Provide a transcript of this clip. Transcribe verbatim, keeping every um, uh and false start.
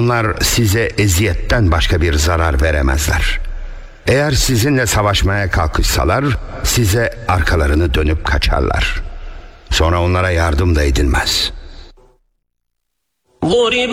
Onlar size eziyetten başka bir zarar veremezler. Eğer sizinle savaşmaya kalkışsalar size arkalarını dönüp kaçarlar. Sonra onlara yardım da edilmez.